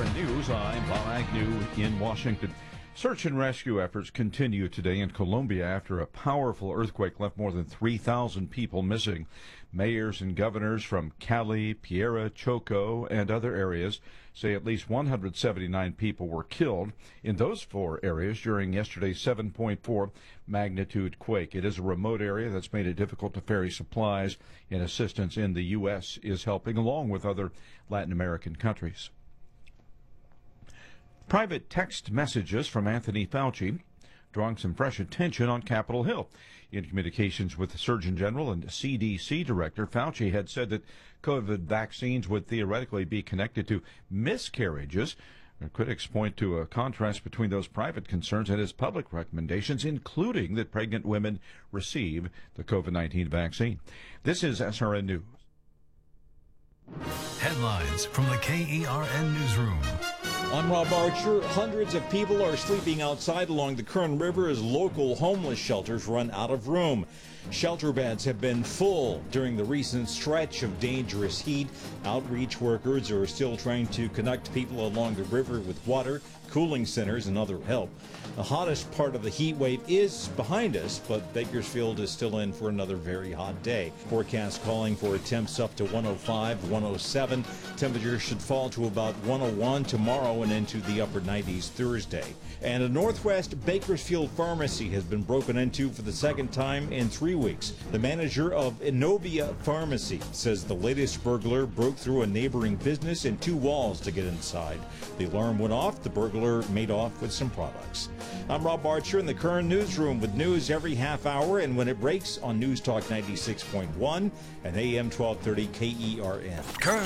KRN News. I'm Bob Agnew in Washington. Search and rescue efforts continue today in Colombia after a powerful earthquake left more than 3,000 people missing. Mayors and governors from Cali, Piera, Choco, and other areas say at least 179 people were killed in those four areas during yesterday's 7.4 magnitude quake. It is a remote area that's made it difficult to ferry supplies, and assistance in the U.S. is helping along with other Latin American countries. Private text messages from Anthony Fauci drawing some fresh attention on Capitol Hill. In communications with the Surgeon General and CDC Director, Fauci had said that COVID vaccines would theoretically be connected to miscarriages. Critics point to a contrast between those private concerns and his public recommendations, including that pregnant women receive the COVID-19 vaccine. This is SRN News. Headlines from the KERN Newsroom. I'm Rob Archer. Hundreds of people are sleeping outside along the Kern River as local homeless shelters run out of room. Shelter beds have been full during the recent stretch of dangerous heat. Outreach workers are still trying to connect people along the river with water, cooling centers, and other help. The hottest part of the heat wave is behind us, but Bakersfield is still in for another very hot day. Forecast calling for temps up to 105, 107. Temperatures should fall to about 101 tomorrow and into the upper 90s Thursday. And a Northwest Bakersfield pharmacy has been broken into for the second time in 3 weeks. The manager of Innovia Pharmacy says the latest burglar broke through a neighboring business and two walls to get inside. The alarm went off. The burglar made off with some products. I'm Rob Archer in the Kern Newsroom with news every half hour and when it breaks on News Talk 96.1 and AM 1230 KERN.